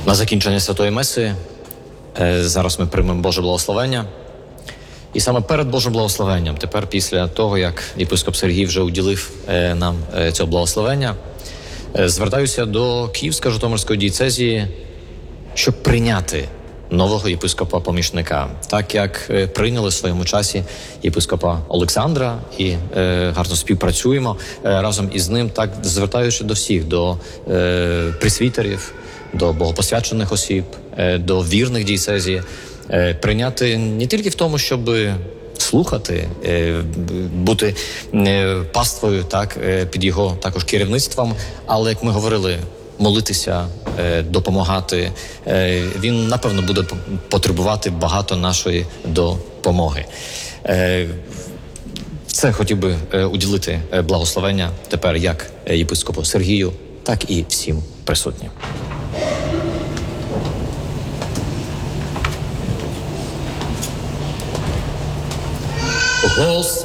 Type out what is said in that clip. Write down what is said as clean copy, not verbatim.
На закінчення Святої Меси зараз ми приймемо Боже благословення. І саме перед Божим благословенням, тепер після того, як єпископ Сергій вже уділив нам цього благословення, звертаюся до Київсько-Житомирської дієцезії, щоб прийняти нового єпископа-помічника, так як прийняли в своєму часі єпископа Олександра і гарно співпрацюємо разом із ним, так звертаючи до всіх, до пресвітерів, до богопосвячених осіб, до вірних дієцезії, прийняти не тільки в тому, щоб слухати, бути паствою, так, під його також керівництвом, але, як ми говорили, молитися, допомагати. Він, напевно, буде потребувати багато нашої допомоги. Це хотів би уділити благословення тепер як єпископу Сергію, так і всім присутнім. Господи,